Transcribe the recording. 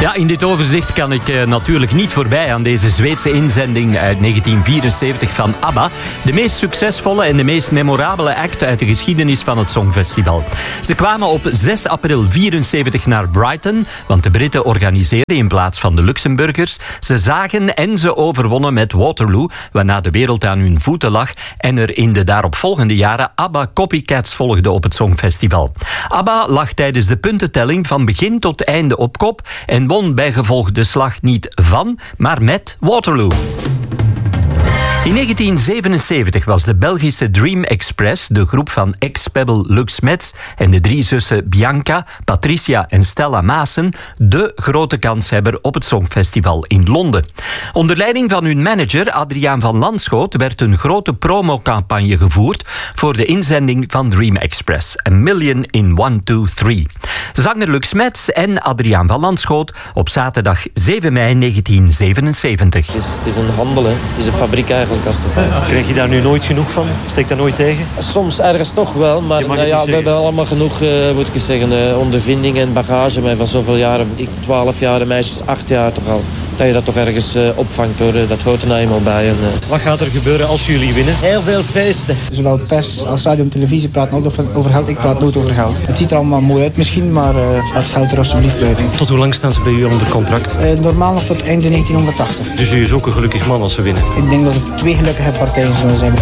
Ja, in dit overzicht kan ik natuurlijk niet voorbij aan deze Zweedse inzending uit 1974 van ABBA. De meest succesvolle en de meest memorabele act uit de geschiedenis van het Songfestival. Ze kwamen op 6 april 74 naar Brighton, want de Britten organiseerden in plaats van de Luxemburgers. Ze zagen en ze overwonnen met Waterloo, waarna de wereld aan hun voeten lag en er in de daaropvolgende jaren ABBA-copycats volgden op het Songfestival. ABBA lag tijdens de puntentelling van begin tot einde op kop en won bijgevolg de slag niet van, maar met Waterloo. In 1977 was de Belgische Dream Express, de groep van ex-Pebble Lux Metz en de 3 zussen Bianca, Patricia en Stella Maassen, de grote kanshebber op het Songfestival in Londen. Onder leiding van hun manager Adriaan van Landschoot werd een grote promocampagne gevoerd voor de inzending van Dream Express. A Million in 1, 2, 3. Zanger Lux Metz en Adriaan van Landschoot op zaterdag 7 mei 1977. Het is een handel, hè. Het is een fabriek eigenlijk. Krijg je daar nu nooit genoeg van? Steekt daar nooit tegen? Soms ergens toch wel, maar we hebben allemaal genoeg moet ik zeggen, ondervinding en bagage. Maar van zoveel jaren, 12 jaar, de meisjes 8 jaar toch al, dat je dat toch ergens opvangt hoor. Dat hoort er nou eenmaal bij. Wat gaat er gebeuren als jullie winnen? Heel veel feesten. Zowel pers als radio en televisie praten altijd over geld. Ik praat nooit over geld. Het ziet er allemaal mooi uit misschien, maar laat geld er alsjeblieft buiten. Tot hoe lang staan ze bij u onder contract? Normaal nog tot einde 1980. Dus u is ook een gelukkig man als ze winnen? Ik denk dat het 2 gelukkige partijen zullen zijn.